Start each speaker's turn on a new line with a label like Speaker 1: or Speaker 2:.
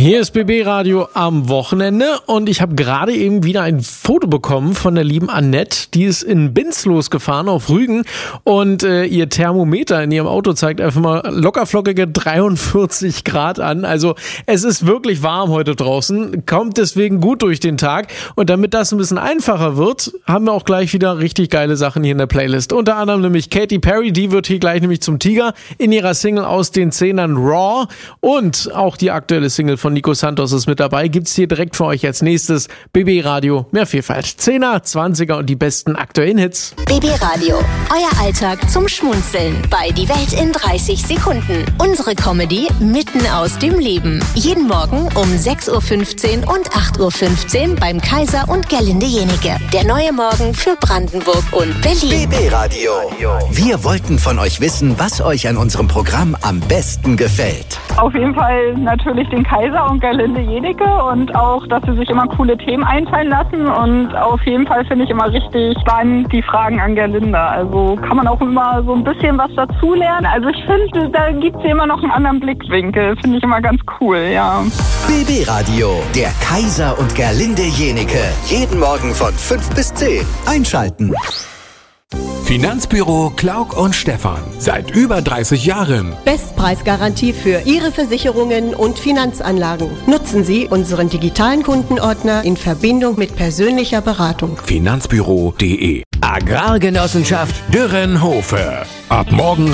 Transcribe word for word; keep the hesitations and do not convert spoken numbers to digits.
Speaker 1: Hier ist B B Radio am Wochenende und ich habe gerade eben wieder ein Foto bekommen von der lieben Annette. Die ist in Binz losgefahren auf Rügen und äh, ihr Thermometer in ihrem Auto zeigt einfach mal lockerflockige dreiundvierzig Grad an. Also es ist wirklich warm heute draußen, kommt deswegen gut durch den Tag. Und damit das ein bisschen einfacher wird, haben wir auch gleich wieder richtig geile Sachen hier in der Playlist. Unter anderem nämlich Katy Perry, die wird hier gleich nämlich zum Tiger in ihrer Single aus den Zehnern Raw. Und auch die aktuelle Single von Nico Santos ist mit dabei. Gibt's hier direkt für euch als nächstes. B B Radio, mehr Vielfalt. Zehner, Zwanziger und die besten aktuellen Hits.
Speaker 2: B B Radio, euer Alltag zum Schmunzeln bei Die Welt in dreißig Sekunden. Unsere Comedy mitten aus dem Leben. Jeden Morgen um sechs Uhr fünfzehn und acht Uhr fünfzehn beim Kaiser und Gerlinde Jenike. Der neue Morgen für Brandenburg und Berlin.
Speaker 3: B B Radio. Wir wollten von euch wissen, was euch an unserem Programm am besten gefällt.
Speaker 4: Auf jeden Fall natürlich den Kaiser und Gerlinde Jenike und auch, dass sie sich immer coole Themen einfallen lassen und auf jeden Fall finde ich immer richtig spannend die Fragen an Gerlinde. Also kann man auch immer so ein bisschen was dazulernen. Also ich finde, da gibt es immer noch einen anderen Blickwinkel. Finde ich immer ganz cool, ja.
Speaker 3: B B Radio, der Kaiser und Gerlinde Jenike. Jeden Morgen von fünf bis zehn. Einschalten.
Speaker 5: Finanzbüro Klauk und Stephan. Seit über dreißig Jahren.
Speaker 6: Bestpreisgarantie für Ihre Versicherungen und Finanzanlagen. Nutzen Sie unseren digitalen Kundenordner in Verbindung mit persönlicher Beratung.
Speaker 5: Finanzbüro punkt de.
Speaker 7: Agrargenossenschaft Dürrenhofe.
Speaker 5: Ab morgen